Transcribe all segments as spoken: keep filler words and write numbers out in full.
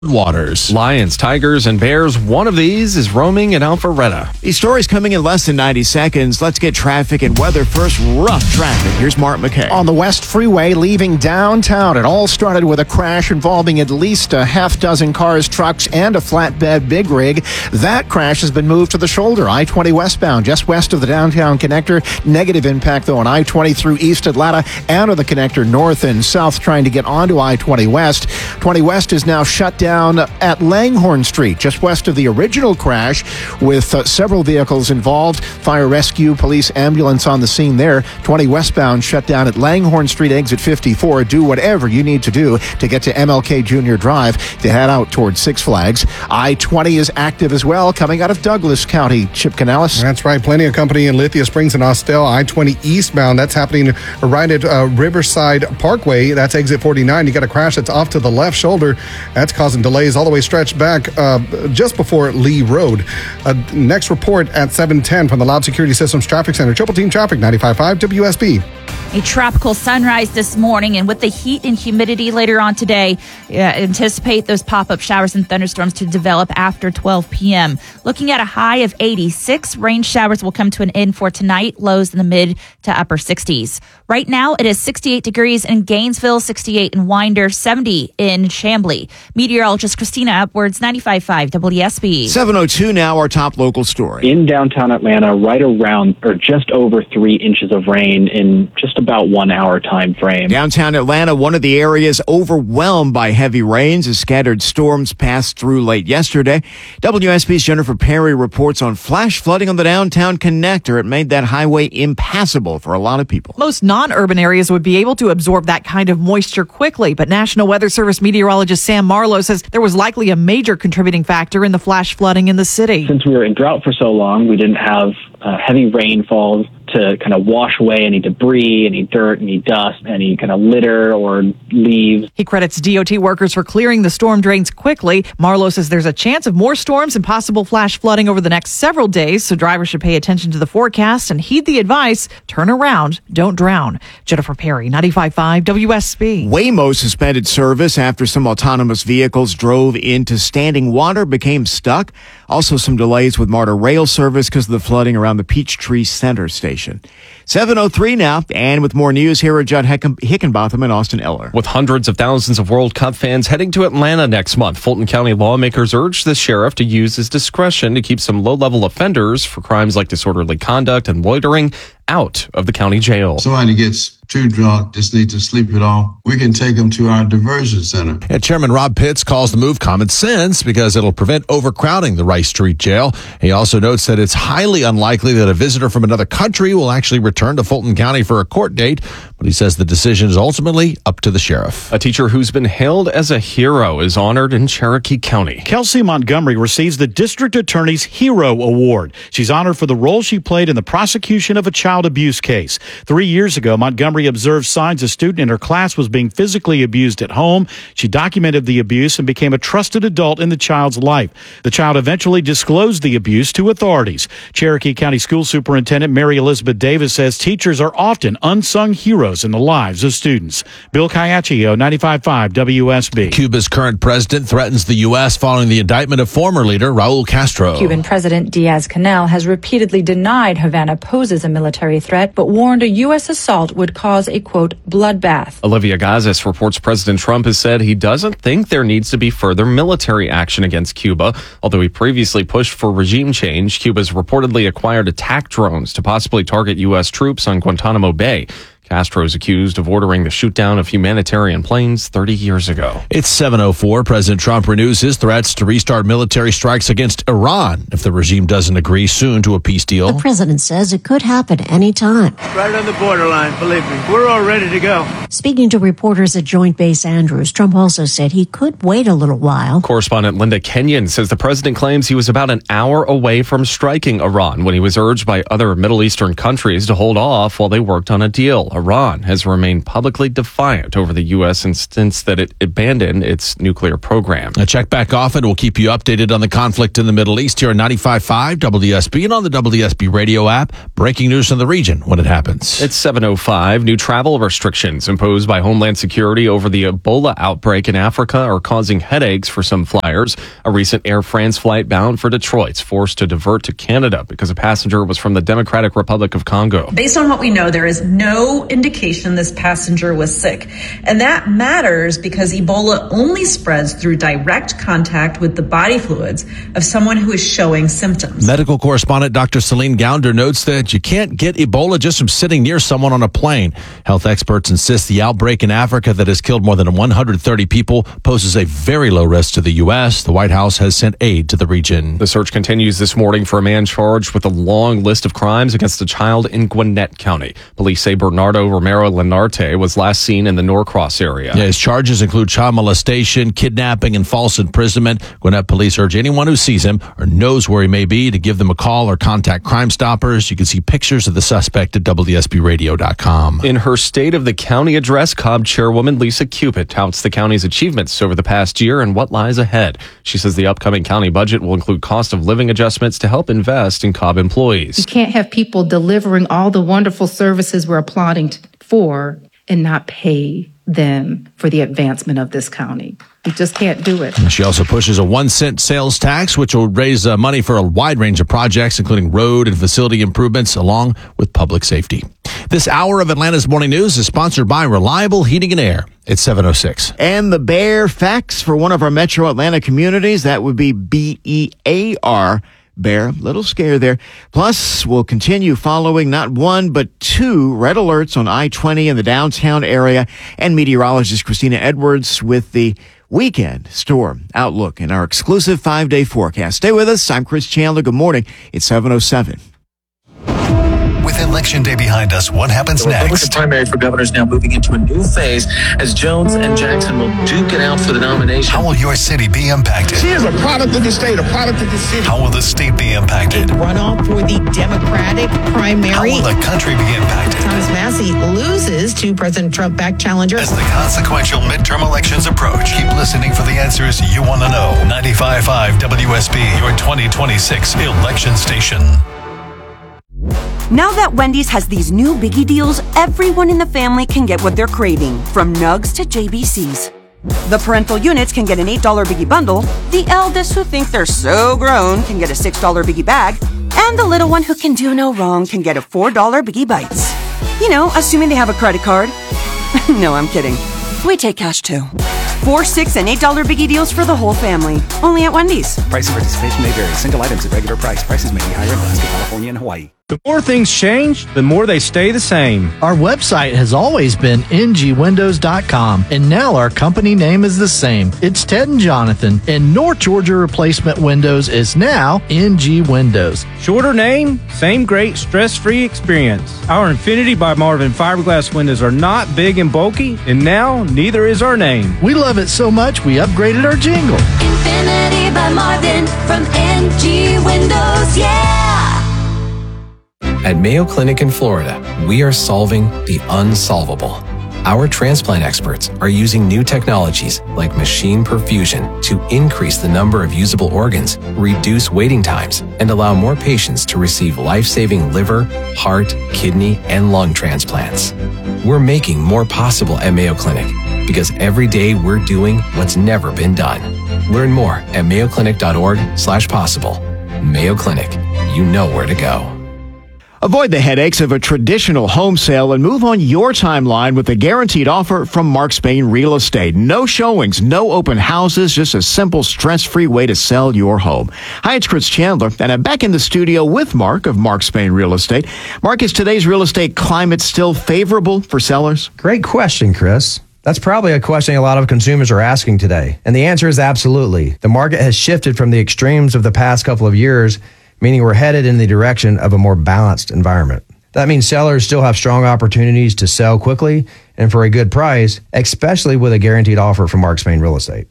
Waters. Lions, tigers, and bears. One of these is roaming in Alpharetta. These stories coming in less than ninety seconds. Let's get traffic and weather first. Rough traffic. Here's Mark McKay. On the West Freeway leaving downtown, it all started with a crash involving at least a half dozen cars, trucks, and a flatbed big rig. That crash has been moved to the shoulder. I twenty westbound, just west of the downtown connector. Negative impact, though, on I twenty through East Atlanta and on the connector north and south trying to get onto I twenty West. twenty West is now shut down at Langhorne Street, just west of the original crash, with uh, several vehicles involved. Fire rescue, police, ambulance on the scene there. twenty westbound shut down at Langhorne Street, exit fifty-four. Do whatever you need to do to get to M L K Junior Drive to head out towards Six Flags. I twenty is active as well, coming out of Douglas County. Chip Canales. That's right. Plenty of company in Lithia Springs and Austell. I twenty eastbound. That's happening right at uh, Riverside Parkway. That's exit forty-nine. You got a crash that's off to the left shoulder. That's causing delays all the way stretched back uh, just before Lee Road. Uh, next report at seven ten from the Loud Security Systems Traffic Center. Triple Team Traffic, ninety-five point five W S B. A tropical sunrise this morning, and with the heat and humidity later on today, uh, anticipate those pop-up showers and thunderstorms to develop after twelve p.m. Looking at a high of eighty-six, rain showers will come to an end for tonight, lows in the mid to upper sixties. Right now, it is sixty-eight degrees in Gainesville, sixty-eight in Winder, seventy in Chamblee. Meteorologist Christina Upwards, ninety-five point five W S B. seven oh two now, our top local story. In downtown Atlanta, right around or just over three inches of rain in just about one hour time frame. Downtown Atlanta, one of the areas overwhelmed by heavy rains as scattered storms passed through late yesterday. W S B's Jennifer Perry reports on flash flooding on the downtown connector. It made that highway impassable for a lot of people. Most non-urban areas would be able to absorb that kind of moisture quickly, but National Weather Service meteorologist Sam Marlowe says there was likely a major contributing factor in the flash flooding in the city. Since we were in drought for so long, we didn't have uh, heavy rainfalls to kind of wash away any debris, any dirt, any dust, any kind of litter or leaves. He credits D O T workers for clearing the storm drains quickly. Marlowe says there's a chance of more storms and possible flash flooding over the next several days, so drivers should pay attention to the forecast and heed the advice. Turn around, don't drown. Jennifer Perry, ninety-five point five W S B. Waymo suspended service after some autonomous vehicles drove into standing water, became stuck. Also some delays with MARTA rail service because of the flooding around the Peachtree Center station. seven oh three now, and with more news, here are Judd Hickenbotham and Austin Eller. With hundreds of thousands of World Cup fans heading to Atlanta next month, Fulton County lawmakers urged the sheriff to use his discretion to keep some low-level offenders for crimes like disorderly conduct and loitering out of the county jail. Somebody gets too drunk, just need to sleep it off, we can take them to our diversion center. And Chairman Rob Pitts calls the move common sense because it'll prevent overcrowding the Rice Street Jail. He also notes that it's highly unlikely that a visitor from another country will actually return to Fulton County for a court date, but he says the decision is ultimately up to the sheriff. A teacher who's been hailed as a hero is honored in Cherokee County. Kelsey Montgomery receives the District Attorney's Hero Award. She's honored for the role she played in the prosecution of a child abuse case. Three years ago, Montgomery observed signs a student in her class was being physically abused at home. She documented the abuse and became a trusted adult in the child's life. The child eventually disclosed the abuse to authorities. Cherokee County School Superintendent Mary Elizabeth Davis says teachers are often unsung heroes in the lives of students. Bill Caiaccio, ninety-five point five W S B. Cuba's current president threatens the U S following the indictment of former leader Raul Castro. Cuban President Diaz-Canel has repeatedly denied Havana poses a military threat, but warned a U S assault would cause a, quote, bloodbath. Olivia Gazis reports President Trump has said he doesn't think there needs to be further military action against Cuba. Although he previously pushed for regime change, Cuba's reportedly acquired attack drones to possibly target U S troops on Guantanamo Bay. Castro is accused of ordering the shootdown of humanitarian planes thirty years ago. It's seven oh four. President Trump renews his threats to restart military strikes against Iran if the regime doesn't agree soon to a peace deal. The president says it could happen any time. Right on the borderline, believe me. We're all ready to go. Speaking to reporters at Joint Base Andrews, Trump also said he could wait a little while. Correspondent Linda Kenyon says the president claims he was about an hour away from striking Iran when he was urged by other Middle Eastern countries to hold off while they worked on a deal. Iran has remained publicly defiant over the U S instance that it abandoned its nuclear program. Now check back often. We'll keep you updated on the conflict in the Middle East here on ninety-five point five W S B and on the W S B radio app. Breaking news in the region when it happens. It's seven oh five. New travel restrictions imposed by Homeland Security over the Ebola outbreak in Africa are causing headaches for some flyers. A recent Air France flight bound for Detroit's forced to divert to Canada because a passenger was from the Democratic Republic of Congo. Based on what we know, there is no indication this passenger was sick. And that matters because Ebola only spreads through direct contact with the body fluids of someone who is showing symptoms. Medical correspondent Doctor Celine Gounder notes that you can't get Ebola just from sitting near someone on a plane. Health experts insist the outbreak in Africa that has killed more than one hundred thirty people poses a very low risk to the U S. The White House has sent aid to the region. The search continues this morning for a man charged with a long list of crimes against a child in Gwinnett County. Police say Bernardo Romero Lenarte was last seen in the Norcross area. Yeah, his charges include child molestation, kidnapping, and false imprisonment. Gwinnett police urge anyone who sees him or knows where he may be to give them a call or contact Crime Stoppers. You can see pictures of the suspect at W S B radio dot com. In her State of the County address, Cobb Chairwoman Lisa Cupid touts the county's achievements over the past year and what lies ahead. She says the upcoming county budget will include cost of living adjustments to help invest in Cobb employees. You can't have people delivering all the wonderful services we're applauding for and not pay them for the advancement of this county. We just can't do it. She also pushes a one cent sales tax, which will raise uh, money for a wide range of projects, including road and facility improvements, along with public safety. This hour of Atlanta's Morning News is sponsored by Reliable Heating and Air. It's seven oh six. And the bear facts for one of our metro Atlanta communities, that would be B E A R. Bear, little scare there. Plus, we'll continue following not one, but two red alerts on I twenty in the downtown area. And meteorologist Christina Edwards with the weekend storm outlook in our exclusive five-day forecast. Stay with us. I'm Chris Chandler. Good morning. It's seven oh seven. With Election Day behind us, what happens the Republican next? primary for governor is now moving into a new phase as Jones and Jackson will duke it out for the nomination. How will your city be impacted? She is a product of the state, a product of the city. How will the state be impacted? A runoff for the Democratic primary. How will the country be impacted? Thomas Massie loses to President Trump-backed challenger. As the consequential midterm elections approach, keep listening for the answers you want to know. ninety-five point five W S B, your twenty twenty-six election station. Now that Wendy's has these new biggie deals, everyone in the family can get what they're craving, from nugs to J B Cs. The parental units can get an eight dollar biggie bundle, the eldest who think they're so grown can get a six dollar biggie bag, and the little one who can do no wrong can get a four dollar biggie bites. You know, assuming they have a credit card. No, I'm kidding. We take cash too. Four, six, and eight dollar biggie deals for the whole family. Only at Wendy's. Price and participation may vary. Single items at regular price. Prices may be higher in Alaska, California, and Hawaii. The more things change, the more they stay the same. Our website has always been N G windows dot com, and now our company name is the same. It's Ted and Jonathan, and North Georgia Replacement Windows is now N G Windows. Shorter name, same great stress-free experience. Our Infinity by Marvin fiberglass windows are not big and bulky, and now neither is our name. We love it so much we upgraded our jingle. Infinity by Marvin from N G Windows, yeah! At Mayo Clinic in Florida, we are solving the unsolvable. Our transplant experts are using new technologies like machine perfusion to increase the number of usable organs, reduce waiting times, and allow more patients to receive life-saving liver, heart, kidney, and lung transplants. We're making more possible at Mayo Clinic because every day we're doing what's never been done. Learn more at mayo clinic dot org slash possible. Mayo Clinic, you know where to go. Avoid the headaches of a traditional home sale and move on your timeline with a guaranteed offer from Mark Spain Real Estate. No showings, no open houses, just a simple, stress-free way to sell your home. Hi, it's Chris Chandler, and I'm back in the studio with Mark of Mark Spain Real Estate. Mark, is today's real estate climate still favorable for sellers? Great question, Chris. That's probably a question a lot of consumers are asking today. And the answer is absolutely. The market has shifted from the extremes of the past couple of years, meaning we're headed in the direction of a more balanced environment. That means sellers still have strong opportunities to sell quickly and for a good price, especially with a guaranteed offer from Mark Spain Real Estate.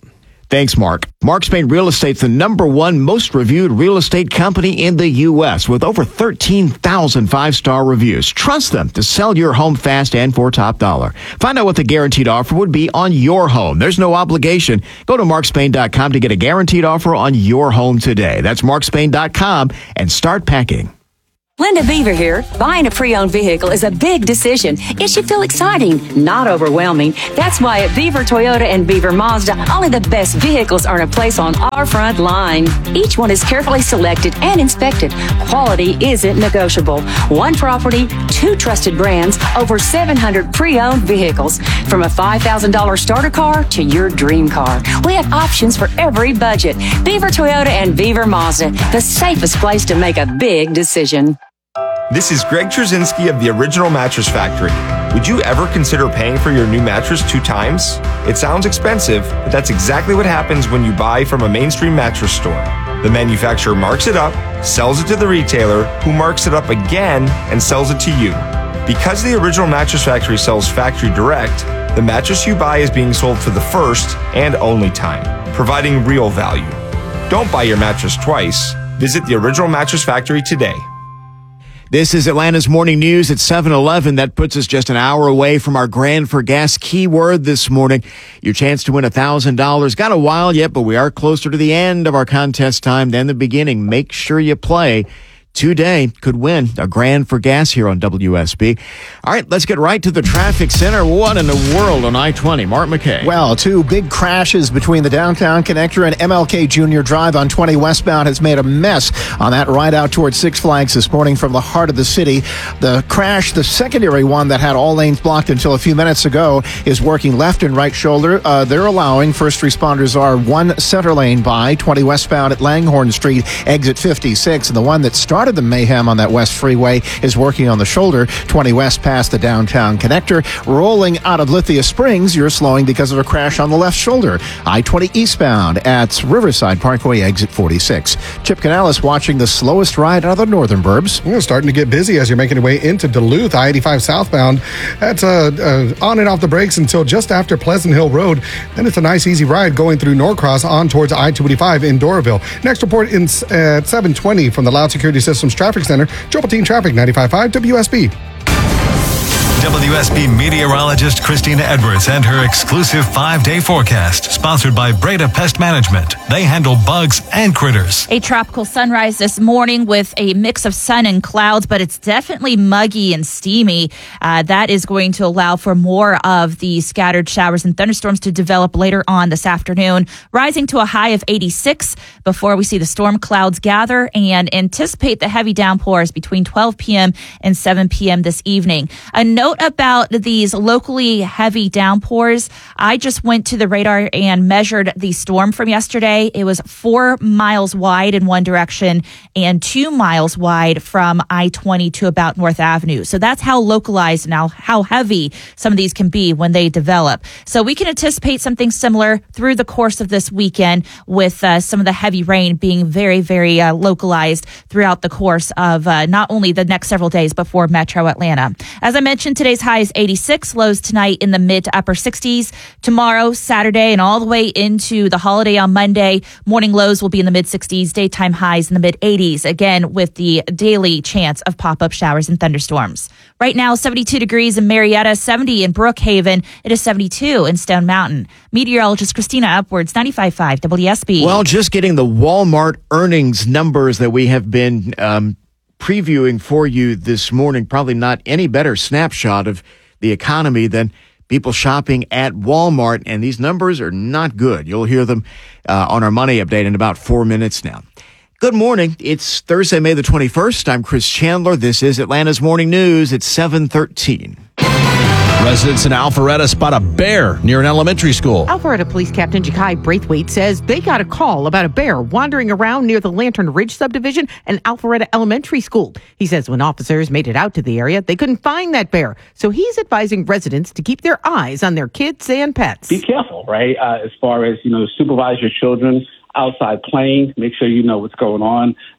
Thanks, Mark. Mark Spain Real Estate's the number one most reviewed real estate company in the U S with over thirteen thousand five-star reviews. Trust them to sell your home fast and for top dollar. Find out what the guaranteed offer would be on your home. There's no obligation. Go to mark spain dot com to get a guaranteed offer on your home today. That's mark spain dot com and start packing. Linda Beaver here. Buying a pre-owned vehicle is a big decision. It should feel exciting, not overwhelming. That's why at Beaver Toyota and Beaver Mazda, only the best vehicles earn a place on our front line. Each one is carefully selected and inspected. Quality isn't negotiable. One property, two trusted brands, over seven hundred pre-owned vehicles. From a five thousand dollars starter car to your dream car. We have options for every budget. Beaver Toyota and Beaver Mazda, the safest place to make a big decision. This is Greg Trzynski of the Original Mattress Factory. Would you ever consider paying for your new mattress two times? It sounds expensive, but that's exactly what happens when you buy from a mainstream mattress store. The manufacturer marks it up, sells it to the retailer, who marks it up again and sells it to you. Because the Original Mattress Factory sells factory direct, the mattress you buy is being sold for the first and only time, providing real value. Don't buy your mattress twice. Visit the Original Mattress Factory today. This is Atlanta's Morning News at seven eleven. That puts us just an hour away from our Grand for Gas keyword this morning. Your chance to win one thousand dollars. Got a while yet, but we are closer to the end of our contest time than the beginning. Make sure you play. Today could win a Grand for Gas here on W S B. All right, let's get right to the traffic center. What in the world on I twenty? Mark McKay. Well, two big crashes between the downtown connector and M L K Junior Drive on twenty westbound has made a mess on that ride out towards Six Flags this morning from the heart of the city. The crash, the secondary one that had all lanes blocked until a few minutes ago, is working left and right shoulder. Uh, they're allowing first responders are one center lane by twenty westbound at Langhorne Street, exit fifty-six, and the one that started the mayhem on that west freeway is working on the shoulder, twenty west past the downtown connector. Rolling out of Lithia Springs, you're slowing because of a crash on the left shoulder. I twenty eastbound at Riverside Parkway, exit forty-six. Chip Canales watching the slowest ride out of the northern burbs. Well, starting to get busy as you're making your way into Duluth, I eighty-five southbound. That's uh, uh, on and off the brakes until just after Pleasant Hill Road. Then it's a nice, easy ride going through Norcross on towards I twenty-five in Doraville. Next report in, at seven twenty from the Loud Security Systems Traffic Center. Joe Team Traffic, ninety-five point five W S B. W S B meteorologist Christina Edwards and her exclusive five-day forecast, sponsored by Breda Pest Management. They handle bugs and critters. A tropical sunrise this morning with a mix of sun and clouds, but it's definitely muggy and steamy. Uh, that is going to allow for more of the scattered showers and thunderstorms to develop later on this afternoon, rising to a high of eighty-six before we see the storm clouds gather and anticipate the heavy downpours between twelve p.m. and seven p.m. this evening. A note about these locally heavy downpours. I just went to the radar and measured the storm from yesterday. It was four miles wide in one direction and two miles wide from I twenty to about North Avenue. So that's how localized and how, how heavy some of these can be when they develop. So we can anticipate something similar through the course of this weekend with uh, some of the heavy rain being very, very uh, localized throughout the course of uh, not only the next several days, but for Metro Atlanta. As I mentioned, today's high is eighty-six, lows tonight in the mid to upper sixties. Tomorrow, Saturday, and all the way into the holiday on Monday, morning lows will be in the mid sixties, daytime highs in the mid eighties, again with the daily chance of pop-up showers and thunderstorms. Right now, seventy-two degrees in Marietta, seventy in Brookhaven. It is seventy-two in Stone Mountain. Meteorologist Christina Upwards, ninety-five point five W S B. Well, just getting the Walmart earnings numbers that we have been um, previewing for you this morning, probably not any better snapshot of the economy than people shopping at Walmart, and these numbers are not good. You'll hear them uh, on our money update in about four minutes now. Good morning. It's Thursday, May the twenty-first. I'm Chris Chandler. This is Atlanta's Morning News at seven thirteen. Residents in Alpharetta spot a bear near an elementary school. Alpharetta Police Captain Jakai Braithwaite says they got a call about a bear wandering around near the Lantern Ridge subdivision and Alpharetta Elementary School. He says when officers made it out to the area, they couldn't find that bear. So he's advising residents to keep their eyes on their kids and pets. Be careful, right? Uh, as far as, you know, supervise your children outside playing, make sure you know what's going on.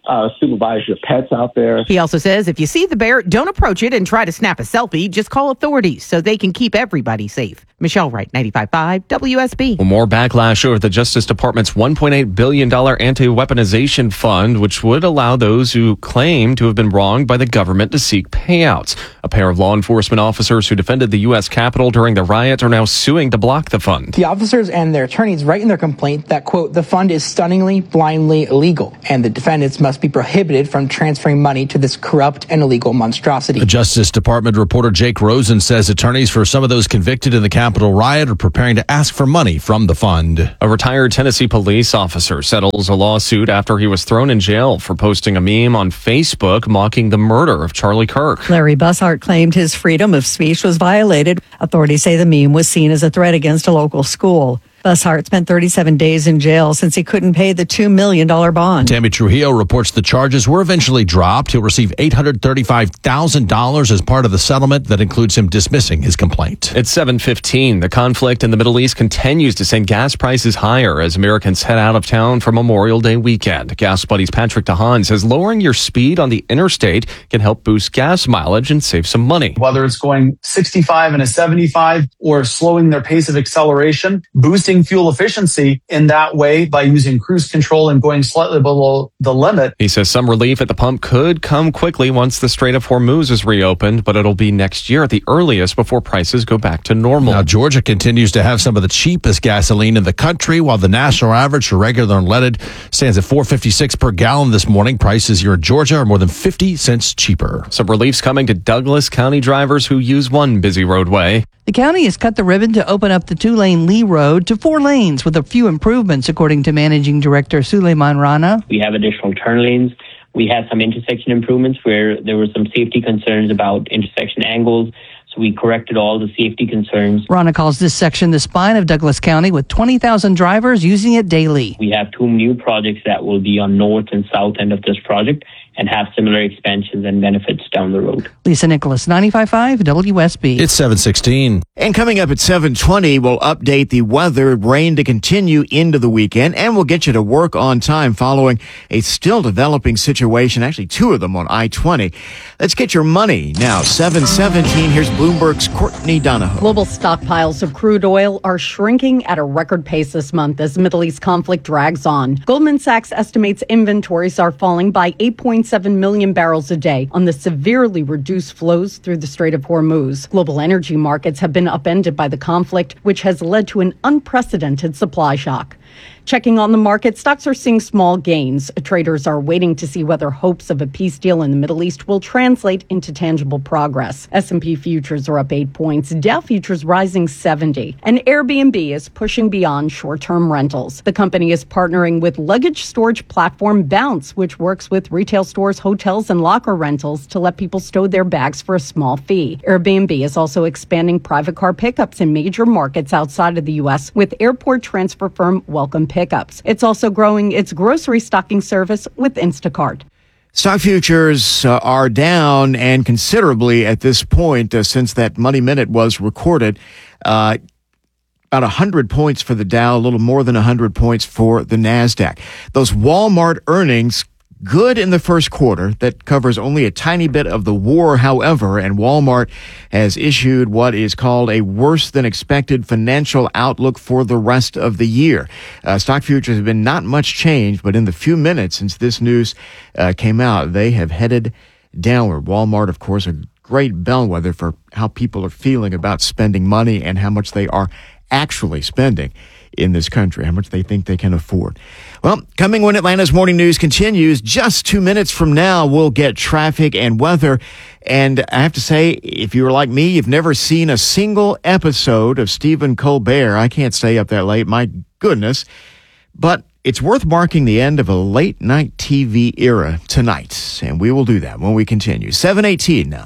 uh, supervise your pets out there. He also says if you see the bear, don't approach it and try to snap a selfie. Just call authorities so they can keep everybody safe. Michelle Wright, ninety-five point five W S B. Well, more backlash over the Justice Department's one point eight billion dollars anti-weaponization fund, which would allow those who claim to have been wronged by the government to seek payouts. A pair of law enforcement officers who defended the U S Capitol during the riot are now suing to block the fund. The officers and their attorneys write in their complaint that, quote, the fund is stunningly, blindly illegal, and the defendants must be prohibited from transferring money to this corrupt and illegal monstrosity. The Justice Department reporter Jake Rosen says attorneys for some of those convicted in the Capitol riot are preparing to ask for money from the fund. A retired Tennessee police officer settles a lawsuit after he was thrown in jail for posting a meme on Facebook mocking the murder of Charlie Kirk. Larry Bussart claimed his freedom of speech was violated. Authorities say the meme was seen as a threat against a local school. Bussart spent thirty-seven days in jail since he couldn't pay the two million dollars bond. Tammy Trujillo reports the charges were eventually dropped. He'll receive eight hundred thirty-five thousand dollars as part of the settlement that includes him dismissing his complaint. It's seven fifteen. The conflict in the Middle East continues to send gas prices higher as Americans head out of town for Memorial Day weekend. Gas Buddy's Patrick DeHaan says lowering your speed on the interstate can help boost gas mileage and save some money. Whether it's going sixty-five and a seventy-five or slowing their pace of acceleration, boosting fuel efficiency in that way by using cruise control and going slightly below the limit. He says some relief at the pump could come quickly once the Strait of Hormuz is reopened, but it'll be next year at the earliest before prices go back to normal. Now, Georgia continues to have some of the cheapest gasoline in the country, while the national average for regular unleaded stands at four fifty-six per gallon this morning. Prices here in Georgia are more than fifty cents cheaper. Some relief's coming to Douglas County drivers who use one busy roadway. The county has cut the ribbon to open up the two-lane Lee Road to four lanes with a few improvements, according to Managing Director Suleiman Rana. We have additional turn lanes. We had some intersection improvements where there were some safety concerns about intersection angles. So we corrected all the safety concerns. Rana calls this section the spine of Douglas County with twenty thousand drivers using it daily. We have two new projects that will be on north and south end of this project and have similar expansions and benefits down the road. Lisa Nicholas, ninety-five point five W S B. It's seven sixteen. And coming up at seven twenty, we'll update the weather. Rain to continue into the weekend, and we'll get you to work on time following a still developing situation, actually two of them on I twenty. Let's get your money now. seven seventeen, here's Bloomberg's Courtney Donahoe. Global stockpiles of crude oil are shrinking at a record pace this month as the Middle East conflict drags on. Goldman Sachs estimates inventories are falling by eight point seven million barrels a day on the severely reduced flows through the Strait of Hormuz. Global energy markets have been upended by the conflict, which has led to an unprecedented supply shock. Checking on the market, stocks are seeing small gains. Traders are waiting to see whether hopes of a peace deal in the Middle East will translate into tangible progress. S and P futures are up eight points, Dow futures rising seventy. And Airbnb is pushing beyond short-term rentals. The company is partnering with luggage storage platform Bounce, which works with retail stores, hotels, and locker rentals to let people stow their bags for a small fee. Airbnb is also expanding private car pickups in major markets outside of the U S with airport transfer firm Welcome Pickups. It's also growing its grocery stocking service with Instacart. Stock futures uh, are down and considerably at this point uh, since that Money Minute was recorded. Uh, about one hundred points for the Dow, a little more than one hundred points for the NASDAQ. Those Walmart earnings, good in the first quarter. That covers only a tiny bit of the war, however, and Walmart has issued what is called a worse than expected financial outlook for the rest of the year. Uh, stock futures have been not much changed, but in the few minutes since this news uh, came out, they have headed downward. Walmart, of course, a great bellwether for how people are feeling about spending money and how much they are actually spending in this country, how much they think they can afford. Well, coming when Atlanta's Morning News continues, just two minutes from now, we'll get traffic and weather. And I have to say, if you were like me, you've never seen a single episode of Stephen Colbert. I can't stay up that late, my goodness. But it's worth marking the end of a late night T V era tonight. And we will do that when we continue. seven eighteen now.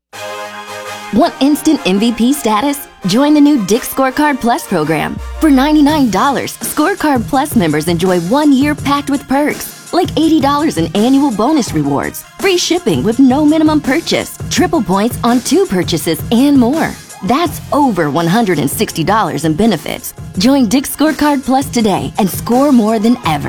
Want instant M V P status? Join the new Dick's Scorecard Plus program. For ninety-nine dollars, Scorecard Plus members enjoy one year packed with perks, like eighty dollars in annual bonus rewards, free shipping with no minimum purchase, triple points on two purchases, and more. That's over one hundred sixty dollars in benefits. Join Dick's Scorecard Plus today and score more than ever.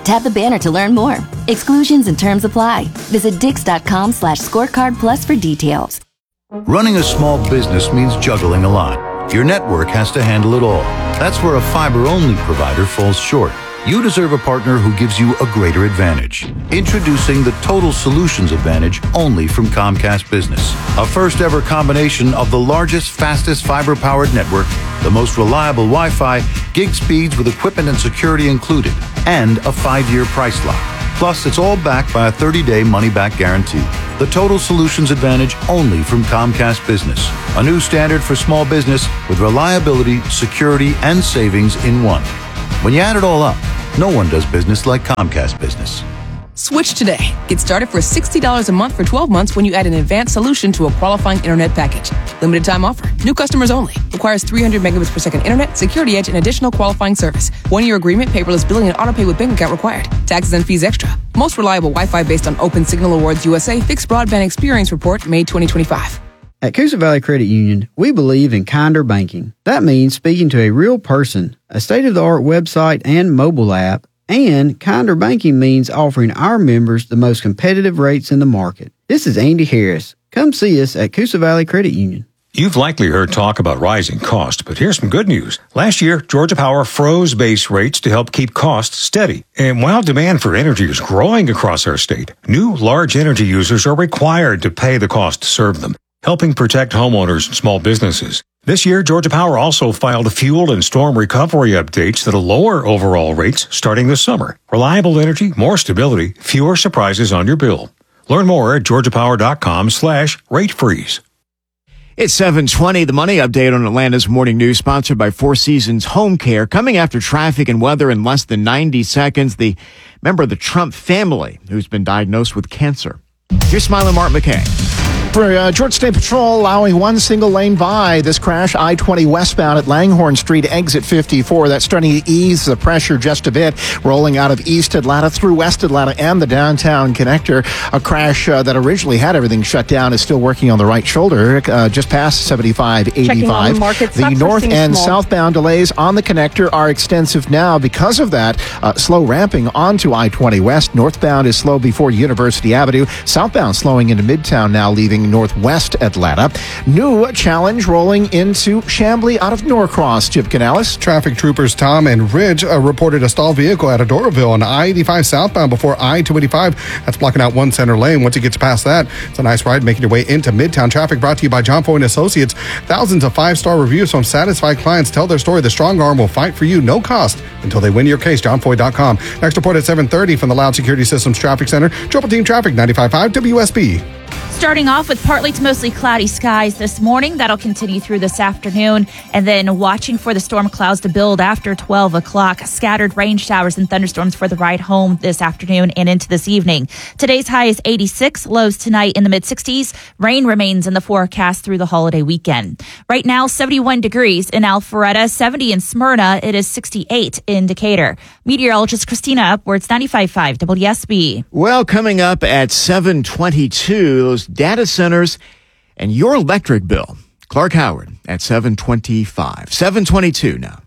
Tap the banner to learn more. Exclusions and terms apply. Visit Dix.com slash scorecard plus for details. Running a small business means juggling a lot. Your network has to handle it all. That's where a fiber-only provider falls short. You deserve a partner who gives you a greater advantage. Introducing the Total Solutions Advantage only from Comcast Business. A first ever combination of the largest, fastest fiber-powered network, the most reliable Wi-Fi, gig speeds with equipment and security included, and a five-year price lock. Plus, it's all backed by a thirty-day money-back guarantee. The Total Solutions Advantage only from Comcast Business. A new standard for small business with reliability, security, and savings in one. When you add it all up, no one does business like Comcast Business. Switch today. Get started for sixty dollars a month for twelve months when you add an advanced solution to a qualifying internet package. Limited time offer. New customers only. Requires three hundred megabits per second internet, security edge, and additional qualifying service. One-year agreement, paperless billing, and autopay with bank account required. Taxes and fees extra. Most reliable Wi-Fi based on Open Signal Awards U S A Fixed Broadband Experience Report, May twenty twenty-five. At Coosa Valley Credit Union, we believe in kinder banking. That means speaking to a real person, a state-of-the-art website and mobile app, and kinder banking means offering our members the most competitive rates in the market. This is Andy Harris. Come see us at Coosa Valley Credit Union. You've likely heard talk about rising costs, but here's some good news. Last year, Georgia Power froze base rates to help keep costs steady. And while demand for energy is growing across our state, new large energy users are required to pay the cost to serve them, helping protect homeowners and small businesses. This year, Georgia Power also filed fuel and storm recovery updates that'll lower overall rates starting this summer. Reliable energy, more stability, fewer surprises on your bill. Learn more at georgiapower.com slash rate freeze. It's seven twenty, the Money Update on Atlanta's Morning News, sponsored by Four Seasons Home Care. Coming after traffic and weather in less than ninety seconds, the member of the Trump family who's been diagnosed with cancer. Here's Smiling Mark McKay. For uh, Georgia State Patrol allowing one single lane by this crash, I twenty westbound at Langhorne Street, exit fifty-four. That's starting to ease the pressure just a bit, rolling out of East Atlanta through West Atlanta and the downtown connector. A crash uh, that originally had everything shut down is still working on the right shoulder, uh, just past seventy-five eighty-five. The, the north and small. southbound delays on the connector are extensive now. Because of that, uh, slow ramping onto I twenty West. Northbound is slow before University Avenue. Southbound slowing into Midtown now, leaving northwest Atlanta. New challenge rolling into Chamblee out of Norcross. Chip Canales. Traffic troopers Tom and Ridge uh, reported a stalled vehicle at Adoraville on I eighty-five southbound before I two eighty-five. That's blocking out one center lane. Once it gets past that, it's a nice ride making your way into Midtown. Traffic brought to you by John Foy and Associates. Thousands of five-star reviews from satisfied clients tell their story. The strong arm will fight for you, no cost, until they win your case. john foy dot com. Next report at seven thirty from the Loud Security Systems Traffic Center. Triple Team Traffic, ninety-five point five W S B. Starting off with partly to mostly cloudy skies this morning. That'll continue through this afternoon. And then watching for the storm clouds to build after twelve o'clock. Scattered rain showers and thunderstorms for the ride home this afternoon and into this evening. Today's high is eighty-six. Lows tonight in the mid-sixties. Rain remains in the forecast through the holiday weekend. Right now, seventy-one degrees in Alpharetta, seventy in Smyrna. It is sixty-eight in Decatur. Meteorologist Christina Upwards, ninety-five point five W S B. Well, coming up at seven twenty-two, those data centers and your electric bill. Clark Howard at seven twenty-five. seven twenty-two now.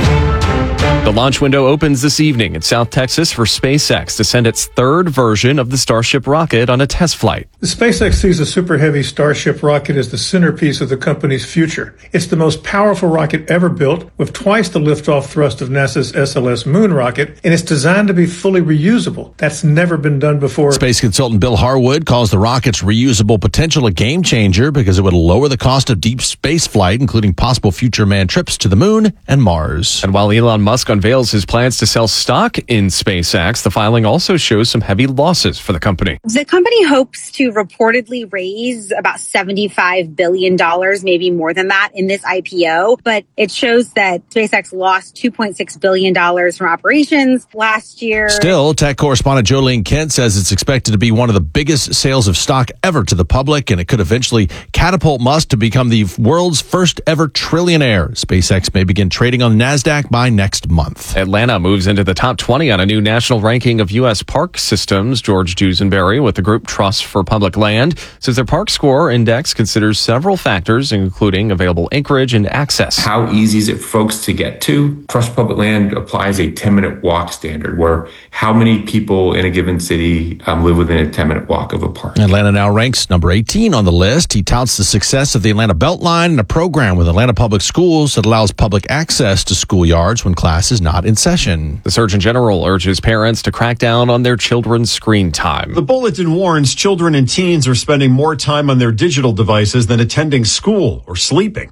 The launch window opens this evening in South Texas for SpaceX to send its third version of the Starship rocket on a test flight. The SpaceX sees the Super Heavy Starship rocket as the centerpiece of the company's future. It's the most powerful rocket ever built, with twice the liftoff thrust of NASA's S L S moon rocket, and it's designed to be fully reusable. That's never been done before. Space consultant Bill Harwood calls the rocket's reusable potential a game changer because it would lower the cost of deep space flight, including possible future manned trips to the moon and Mars. And while Elon Musk unveils his plans to sell stock in SpaceX, the filing also shows some heavy losses for the company. The company hopes to reportedly raise about seventy-five billion dollars, maybe more than that, in this I P O. But it shows that SpaceX lost two point six billion dollars from operations last year. Still, tech correspondent Jolene Kent says it's expected to be one of the biggest sales of stock ever to the public, and it could eventually catapult Musk to become the world's first ever trillionaire. SpaceX may begin trading on NASDAQ by next month. Atlanta moves into the top twenty on a new national ranking of U S park systems. George Duesenberry with the group Trust for Public public land. Says their park score index considers several factors, including available acreage and access. How easy is it for folks to get to? Trust Public Land applies a ten-minute walk standard, where how many people in a given city um, live within a ten-minute walk of a park. Atlanta now ranks number eighteen on the list. He touts the success of the Atlanta Beltline and a program with Atlanta Public Schools that allows public access to schoolyards when class is not in session. The Surgeon General urges parents to crack down on their children's screen time. The bulletin warns children and teens are spending more time on their digital devices than attending school or sleeping.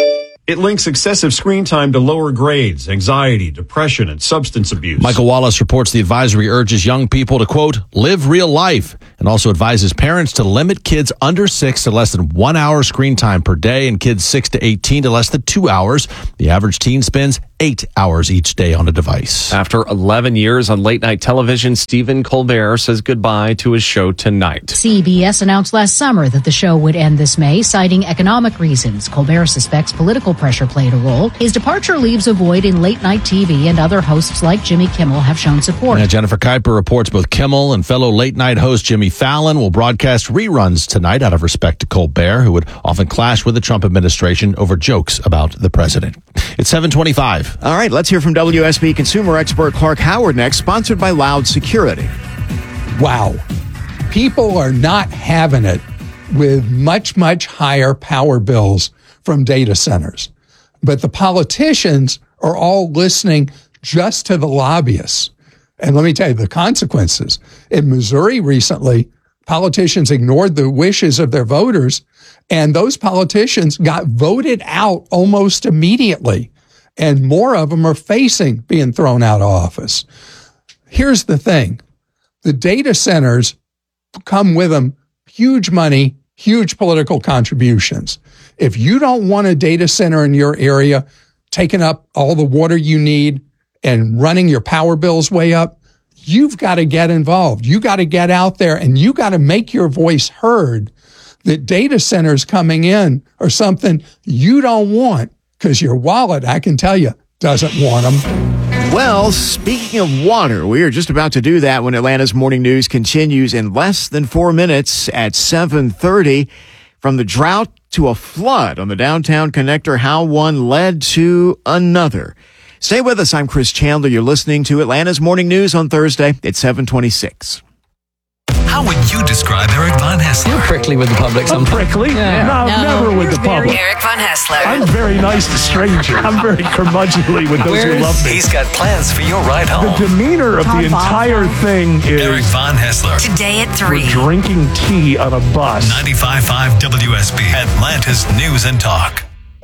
It links excessive screen time to lower grades, anxiety, depression, and substance abuse. Michael Wallace reports the advisory urges young people to, quote, live real life, and also advises parents to limit kids under six to less than one hour screen time per day and kids six to eighteen to less than two hours. The average teen spends eight hours each day on a device. After eleven years on late night television, Stephen Colbert says goodbye to his show tonight. C B S announced last summer that the show would end this May, citing economic reasons. Colbert suspects political pressure played a role. His departure leaves a void in late night T V, and other hosts like Jimmy Kimmel have shown support. And Jennifer Kuiper reports both Kimmel and fellow late night host Jimmy Fallon will broadcast reruns tonight out of respect to Colbert, who would often clash with the Trump administration over jokes about the president. It's seven twenty-five. All right, let's hear from W S B consumer expert Clark Howard next, sponsored by Loud Security. Wow. People are not having it with much, much higher power bills from data centers. But the politicians are all listening just to the lobbyists. And let me tell you the consequences. In Missouri recently, politicians ignored the wishes of their voters, and those politicians got voted out almost immediately. And more of them are facing being thrown out of office. Here's the thing. The data centers come with them huge money, huge political contributions. If you don't want a data center in your area taking up all the water you need and running your power bills way up, you've got to get involved. You got to get out there and you got to make your voice heard that data centers coming in are something you don't want. Because your wallet, I can tell you, doesn't want them. Well, speaking of water, we are just about to do that when Atlanta's Morning News continues in less than four minutes at seven thirty. From the drought to a flood on the downtown connector, how one led to another. Stay with us. I'm Chris Chandler. You're listening to Atlanta's Morning News on Thursday at seven twenty-six. How would you describe Eric Von Haessler? You're prickly with the public sometimes. I'm prickly? Yeah. No, no, never with the public. Eric Von Haessler. I'm very nice to strangers. I'm very curmudgeonly with those Where's, who love me. He's got plans for your ride home. The demeanor of Tom the entire Bob. thing is... Eric Von Haessler. Today at three. We're drinking tea on a bus. ninety-five point five W S B. Atlanta's News and Talk.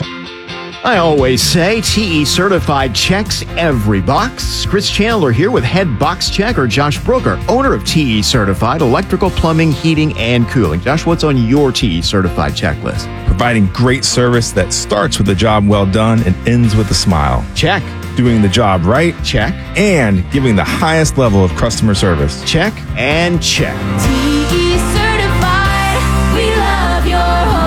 I always say T E Certified checks every box. Chris Chandler here with head box checker Josh Brooker, owner of T E Certified Electrical, Plumbing, Heating, and Cooling. Josh, what's on your T E Certified checklist? Providing great service that starts with a job well done and ends with a smile. Check. Doing the job right. Check. And giving the highest level of customer service. Check and check. T E Certified, we love your home.